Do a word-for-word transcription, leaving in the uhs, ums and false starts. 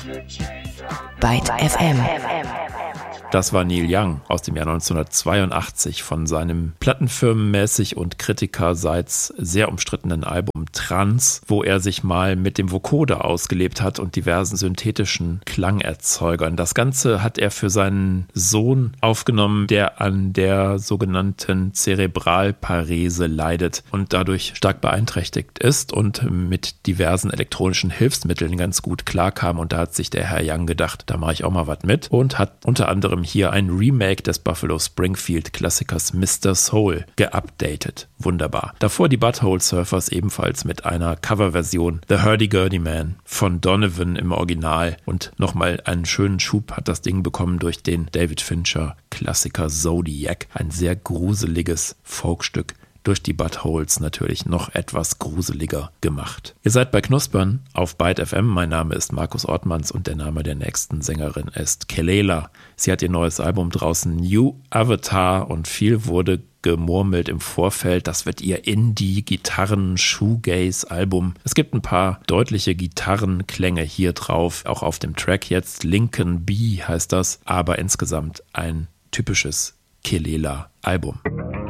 Byte F M. Das war Neil Young aus dem Jahr neunzehnhundertzweiundachtzig von seinem plattenfirmenmäßig und kritikerseits sehr umstrittenen Album Trans, wo er sich mal mit dem Vocoder ausgelebt hat und diversen synthetischen Klangerzeugern. Das Ganze hat er für seinen Sohn aufgenommen, der an der sogenannten Zerebralparese leidet und dadurch stark beeinträchtigt ist und mit diversen elektronischen Hilfsmitteln ganz gut klarkam. Und da hat sich der Herr Young gedacht, da mache ich auch mal was mit und hat unter anderem hier ein Remake des Buffalo Springfield Klassikers Mister Soul geupdatet. Wunderbar. Davor die Butthole Surfers ebenfalls mit einer Coverversion The Hurdy-Gurdy Man von Donovan im Original und nochmal einen schönen Schub hat das Ding bekommen durch den David Fincher Klassiker Zodiac. Ein sehr gruseliges Folkstück. Durch die Buttholes natürlich noch etwas gruseliger gemacht. Ihr seid bei Knuspern auf Byte F M. Mein Name ist Markus Ortmanns und der Name der nächsten Sängerin ist Kelela. Sie hat ihr neues Album draußen, New Avatar, und viel wurde gemurmelt im Vorfeld, das wird ihr Indie-Gitarren-Shoegaze-Album. Es gibt ein paar deutliche Gitarrenklänge hier drauf, auch auf dem Track jetzt. Lincoln B heißt das, aber insgesamt ein typisches Kelela-Album.